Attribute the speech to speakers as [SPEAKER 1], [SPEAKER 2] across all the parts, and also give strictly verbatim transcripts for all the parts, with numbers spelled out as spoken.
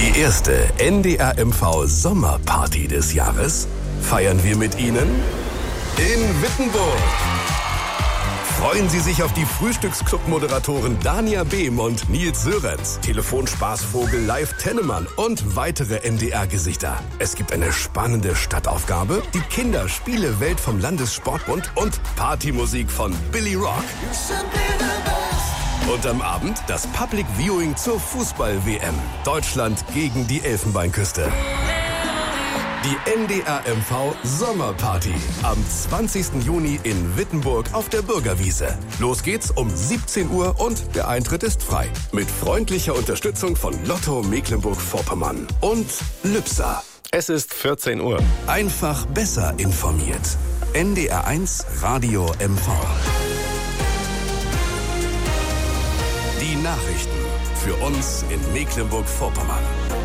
[SPEAKER 1] Die erste N D R M V Sommerparty des Jahres feiern wir mit Ihnen in Wittenburg. Freuen Sie sich auf die Frühstücksclub-Moderatoren Dania Behm und Nils Sörenz, Telefonspaßvogel Live Tennemann und weitere N D R-Gesichter. Es gibt eine spannende Stadtaufgabe, die Kinderspiele-Welt vom Landessportbund und Partymusik von Billy Rock. Und am Abend das Public Viewing zur Fußball-W M. Deutschland gegen die Elfenbeinküste. Die N D R M V Sommerparty am zwanzigsten Juni in Wittenburg auf der Bürgerwiese. Los geht's um siebzehn Uhr und der Eintritt ist frei. Mit freundlicher Unterstützung von Lotto Mecklenburg-Vorpommern und Lübser.
[SPEAKER 2] Es ist vierzehn Uhr.
[SPEAKER 1] Einfach besser informiert. N D R eins Radio M V. Die Nachrichten für uns in Mecklenburg-Vorpommern.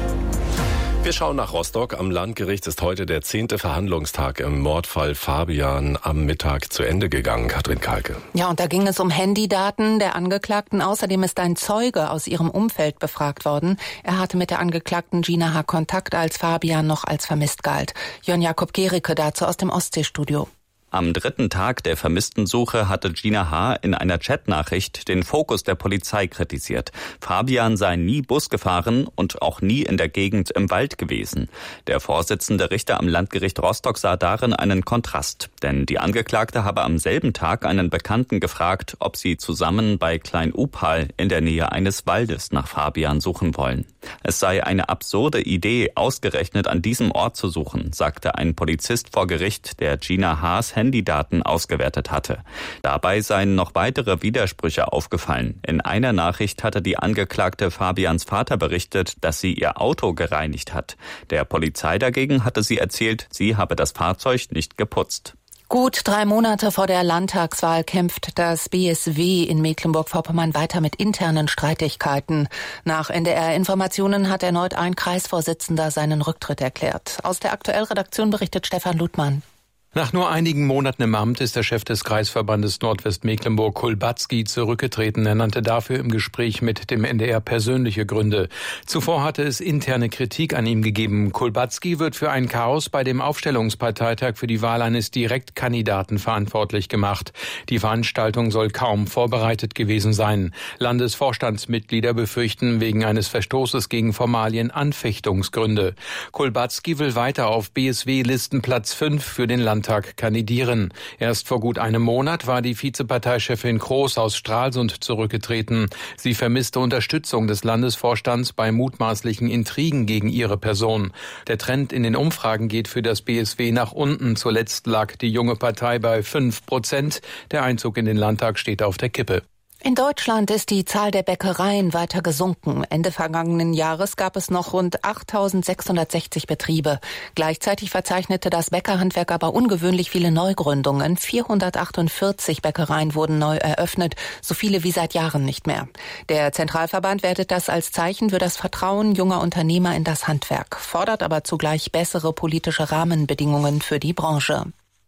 [SPEAKER 2] Wir schauen nach Rostock. Am Landgericht ist heute der zehnte Verhandlungstag im Mordfall Fabian am Mittag zu Ende gegangen. Katrin Kalke.
[SPEAKER 3] Ja, und da ging es um Handydaten der Angeklagten. Außerdem ist ein Zeuge aus ihrem Umfeld befragt worden. Er hatte mit der Angeklagten Gina H. Kontakt, als Fabian noch als vermisst galt. Jörn Jakob Gericke dazu aus dem Ostseestudio.
[SPEAKER 4] Am dritten Tag der Vermisstensuche hatte Gina H. in einer Chatnachricht den Fokus der Polizei kritisiert. Fabian sei nie Bus gefahren und auch nie in der Gegend im Wald gewesen. Der Vorsitzende Richter am Landgericht Rostock sah darin einen Kontrast. Denn die Angeklagte habe am selben Tag einen Bekannten gefragt, ob sie zusammen bei Klein-Upal in der Nähe eines Waldes nach Fabian suchen wollen. Es sei eine absurde Idee, ausgerechnet an diesem Ort zu suchen, sagte ein Polizist vor Gericht, der Gina H.'s Handydaten ausgewertet hatte. Dabei seien noch weitere Widersprüche aufgefallen. In einer Nachricht hatte die Angeklagte Fabians Vater berichtet, dass sie ihr Auto gereinigt hat. Der Polizei dagegen hatte sie erzählt, sie habe das Fahrzeug nicht geputzt.
[SPEAKER 3] Gut drei Monate vor der Landtagswahl kämpft das B S W in Mecklenburg-Vorpommern weiter mit internen Streitigkeiten. Nach N D R-Informationen hat erneut ein Kreisvorsitzender seinen Rücktritt erklärt. Aus der Aktuellredaktion berichtet Stefan Ludmann.
[SPEAKER 5] Nach nur einigen Monaten im Amt ist der Chef des Kreisverbandes Nordwestmecklenburg Kulbatzky zurückgetreten. Er nannte dafür im Gespräch mit dem N D R persönliche Gründe. Zuvor hatte es interne Kritik an ihm gegeben. Kulbatzky wird für ein Chaos bei dem Aufstellungsparteitag für die Wahl eines Direktkandidaten verantwortlich gemacht. Die Veranstaltung soll kaum vorbereitet gewesen sein. Landesvorstandsmitglieder befürchten wegen eines Verstoßes gegen Formalien Anfechtungsgründe. Kulbatzky will weiter auf B S W-Listen Platz fünf für den Landtag kandidieren. Erst vor gut einem Monat war die Vizeparteichefin Kroos aus Stralsund zurückgetreten. Sie vermisste Unterstützung des Landesvorstands bei mutmaßlichen Intrigen gegen ihre Person. Der Trend in den Umfragen geht für das B S W nach unten. Zuletzt lag die junge Partei bei fünf Prozent. Der Einzug in den Landtag steht auf der Kippe.
[SPEAKER 3] In Deutschland ist die Zahl der Bäckereien weiter gesunken. Ende vergangenen Jahres gab es noch rund achttausendsechshundertsechzig Betriebe. Gleichzeitig verzeichnete das Bäckerhandwerk aber ungewöhnlich viele Neugründungen. vierhundertachtundvierzig Bäckereien wurden neu eröffnet, so viele wie seit Jahren nicht mehr. Der Zentralverband wertet das als Zeichen für das Vertrauen junger Unternehmer in das Handwerk, fordert aber zugleich bessere politische Rahmenbedingungen für die Branche.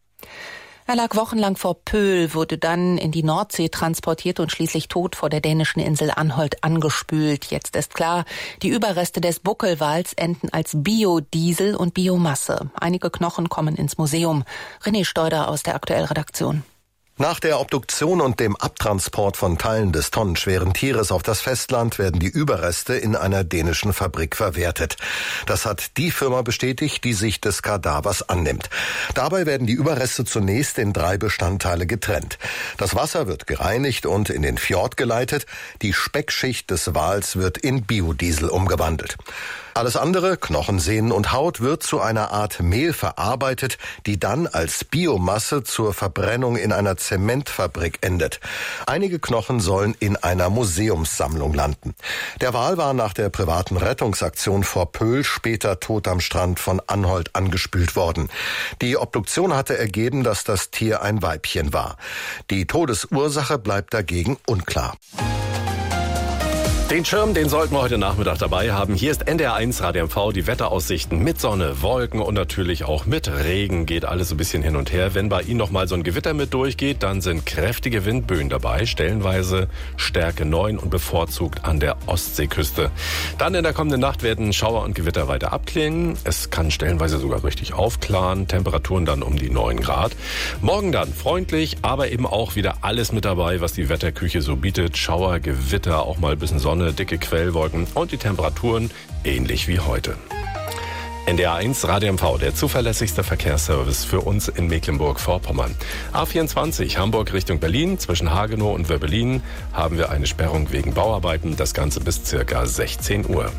[SPEAKER 3] Er lag wochenlang vor Pöhl, wurde dann in die Nordsee transportiert und schließlich tot vor der dänischen Insel Anholt angespült. Jetzt ist klar, die Überreste des Buckelwals enden als Biodiesel und Biomasse. Einige Knochen kommen ins Museum. René Steuder aus der Aktuellredaktion.
[SPEAKER 6] Nach der Obduktion und dem Abtransport von Teilen des tonnenschweren Tieres auf das Festland werden die Überreste in einer dänischen Fabrik verwertet. Das hat die Firma bestätigt, die sich des Kadavers annimmt. Dabei werden die Überreste zunächst in drei Bestandteile getrennt. Das Wasser wird gereinigt und in den Fjord geleitet. Die Speckschicht des Wals wird in Biodiesel umgewandelt. Alles andere, Knochen, Sehnen und Haut, wird zu einer Art Mehl verarbeitet, die dann als Biomasse zur Verbrennung in einer Zementfabrik endet. Einige Knochen sollen in einer Museumssammlung landen. Der Wal war nach der privaten Rettungsaktion vor Pöhl später tot am Strand von Anholt angespült worden. Die Obduktion hatte ergeben, dass das Tier ein Weibchen war. Die Todesursache bleibt dagegen unklar.
[SPEAKER 2] Den Schirm, den sollten wir heute Nachmittag dabei haben. Hier ist N D R eins Radio M V, die Wetteraussichten mit Sonne, Wolken und natürlich auch mit Regen. Geht alles so ein bisschen hin und her. Wenn bei Ihnen noch mal so ein Gewitter mit durchgeht, dann sind kräftige Windböen dabei, stellenweise Stärke neun und bevorzugt an der Ostseeküste. Dann in der kommenden Nacht werden Schauer und Gewitter weiter abklingen. Es kann stellenweise sogar richtig aufklaren. Temperaturen dann um die neun Grad. Morgen dann freundlich, aber eben auch wieder alles mit dabei, was die Wetterküche so bietet. Schauer, Gewitter, auch mal ein bisschen Sonne, dicke Quellwolken und die Temperaturen ähnlich wie heute. N D R eins Radio M V, der zuverlässigste Verkehrsservice für uns in Mecklenburg-Vorpommern. A vierundzwanzig Hamburg Richtung Berlin, zwischen Hagenow und Wöbbelin haben wir eine Sperrung wegen Bauarbeiten, das Ganze bis circa sechzehn Uhr.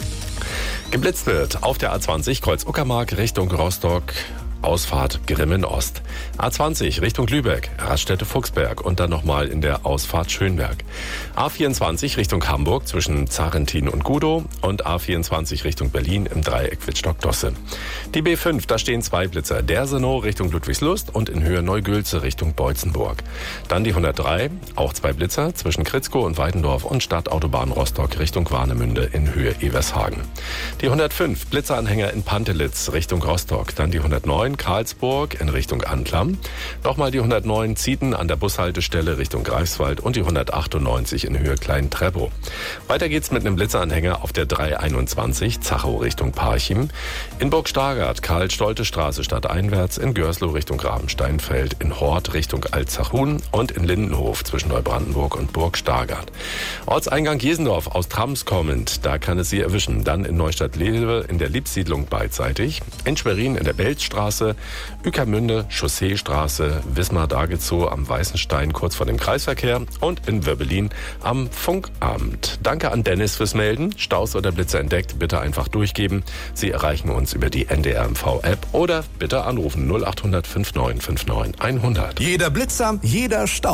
[SPEAKER 2] Geblitzt wird auf der A zwanzig Kreuz Uckermark Richtung Rostock, Ausfahrt Grimmen Ost. A zwanzig Richtung Lübeck, Raststätte Fuchsberg und dann nochmal in der Ausfahrt Schönberg. A vierundzwanzig Richtung Hamburg zwischen Zarentin und Gudow und A vierundzwanzig Richtung Berlin im Dreieck Wittstock-Dosse. Die B fünf, da stehen zwei Blitzer. Dersenow Richtung Ludwigslust und in Höhe Neugülze Richtung Beutzenburg. Dann die hundertdrei, auch zwei Blitzer zwischen Kritzkow und Weidendorf und Stadtautobahn Rostock Richtung Warnemünde in Höhe Evershagen. Die hundertfünf, Blitzeranhänger in Pantelitz Richtung Rostock. Dann die hundertneun, Karlsburg in Richtung Anklam. Nochmal die hundertneun Zieten an der Bushaltestelle Richtung Greifswald und die hundertachtundneunzig in Höhe Klein-Treppow. Weiter geht's mit einem Blitzeranhänger auf der dreihunderteinundzwanzig Zachow Richtung Parchim. In Burg-Stargard, Karl-Stolte-Straße stadteinwärts, in Görslow Richtung Rabensteinfeld, in Hort Richtung Altzachhuhn und in Lindenhof zwischen Neubrandenburg und Burg-Stargard. Ortseingang Jesendorf aus Trams kommend, da kann es Sie erwischen. Dann in Neustadt-Lewe in der Liebsiedlung beidseitig, in Schwerin in der Belzstraße, Ueckermünde, Chausseestraße, Wismar-Dagezow am Weißenstein kurz vor dem Kreisverkehr und in Wöbbelin am Funkamt. Danke an Dennis fürs Melden. Staus oder Blitzer entdeckt, bitte einfach durchgeben. Sie erreichen uns über die N D R M V-App oder bitte anrufen null acht hundert fünfundneunzig neunundfünfzig neunhundert.
[SPEAKER 1] Jeder Blitzer, jeder Stau.